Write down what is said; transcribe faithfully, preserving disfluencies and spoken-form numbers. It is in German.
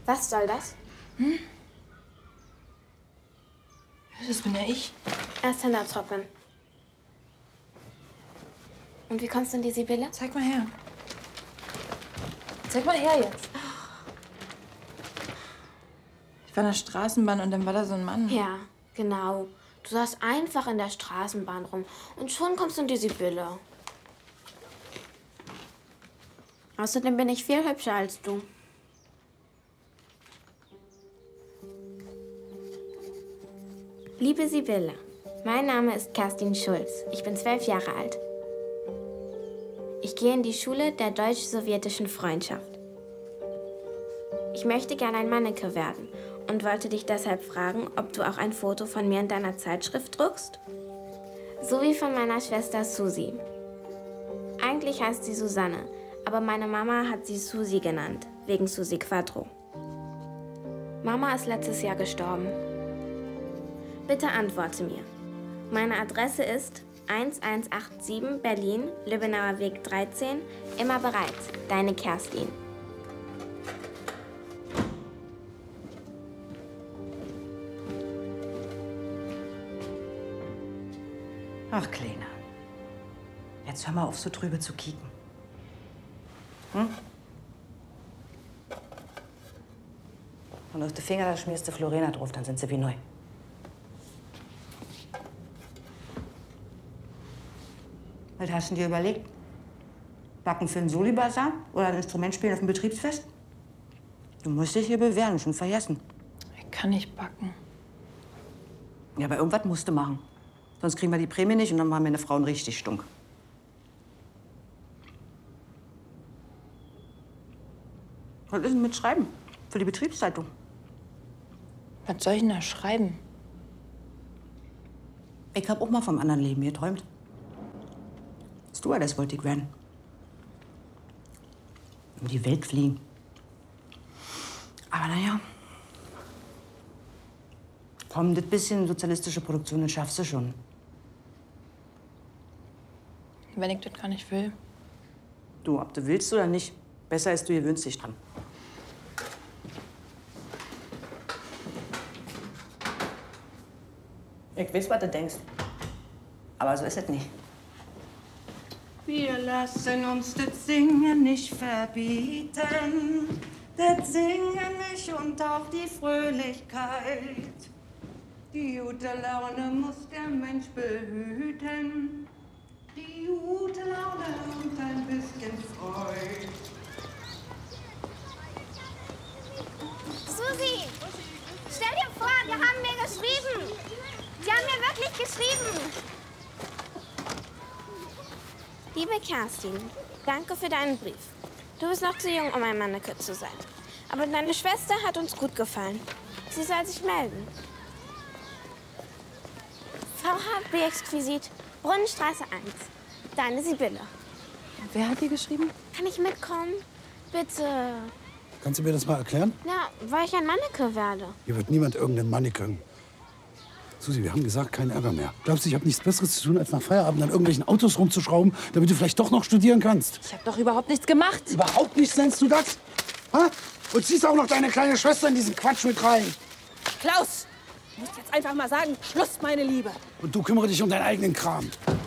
Was soll das? Hm? Das bin ja ich. Erst Hände trocknen. Und wie kommst du in die Sibylle? Zeig mal her. Zeig mal her jetzt. Ich war in der Straßenbahn und dann war da so ein Mann. Ja, genau. Du saßt einfach in der Straßenbahn rum und schon kommst du in die Sibylle. Außerdem bin ich viel hübscher als du. Liebe Sibylle, mein Name ist Kerstin Schulz. Ich bin zwölf Jahre alt. Ich gehe in die Schule der deutsch-sowjetischen Freundschaft. Ich möchte gerne ein Manneke werden und wollte dich deshalb fragen, ob du auch ein Foto von mir in deiner Zeitschrift druckst? So wie von meiner Schwester Susi. Eigentlich heißt sie Susanne, aber meine Mama hat sie Susi genannt, wegen Susi Quattro. Mama ist letztes Jahr gestorben. Bitte antworte mir. Meine Adresse ist eins eins acht sieben Berlin, Lübbenauer Weg dreizehn. Immer bereit. Deine Kerstin. Ach, Kleine. Jetzt hör mal auf, so trübe zu kicken. Hm? Und auf die Finger, da schmierst du Florena drauf, dann sind sie wie neu. Was hast du dir überlegt? Backen für einen Soli-Basar oder ein Instrument spielen auf dem Betriebsfest? Du musst dich hier bewähren, schon vergessen. Ich kann nicht backen. Ja, aber irgendwas musst du machen. Sonst kriegen wir die Prämie nicht und dann machen meine Frauen richtig stunk. Was ist denn mit Schreiben? Für die Betriebszeitung. Was soll ich denn da schreiben? Ich hab auch mal vom anderen Leben geträumt. Stewardess wollte ich werden. Um die Welt fliegen. Aber naja. Komm, das bisschen sozialistische Produktion, das schaffst du schon. Wenn ich das gar nicht will. Du, ob du willst oder nicht, besser ist, du gewöhnst dich dran. Ich weiß, was du denkst. Aber so ist es nicht. Wir lassen uns das Singen nicht verbieten. Das Singen nicht und auch die Fröhlichkeit. Die gute Laune muss der Mensch behüten. Die gute Laune und ein bisschen Freude. Susi, stell dir vor, die haben mir geschrieben. Die haben mir wirklich geschrieben. Liebe Kerstin, danke für deinen Brief. Du bist noch zu jung, um ein Manneke zu sein. Aber deine Schwester hat uns gut gefallen. Sie soll sich melden. V H B Exquisit, Brunnenstraße eins. Deine Sibylle. Wer hat die geschrieben? Kann ich mitkommen? Bitte. Kannst du mir das mal erklären? Ja, weil ich ein Manneke werde. Hier wird niemand irgendeinen Manneken. Susi, wir haben gesagt, kein Ärger mehr. Glaubst du, ich habe nichts Besseres zu tun, als nach Feierabend an irgendwelchen Autos rumzuschrauben, damit du vielleicht doch noch studieren kannst? Ich habe doch überhaupt nichts gemacht. Überhaupt nichts, nennst du das? Ha? Und ziehst auch noch deine kleine Schwester in diesen Quatsch mit rein. Klaus, du musst jetzt einfach mal sagen, Schluss, meine Liebe. Und du kümmere dich um deinen eigenen Kram.